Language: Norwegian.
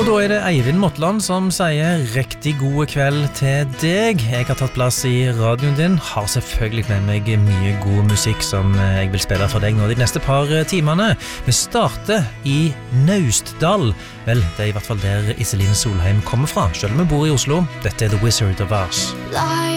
Og da det Eivind Motland som sier riktig god kveld til deg. Jeg har tatt plass i radioen din, har selvfølgelig med meg mye god musikk som jeg vil spille for deg nå de neste par timene. Vi starter i Naustdal. Vel, det i hvert fall der Iselin Solheim kommer fra, selv om vi bor i Oslo. Dette The Wizard of Oz.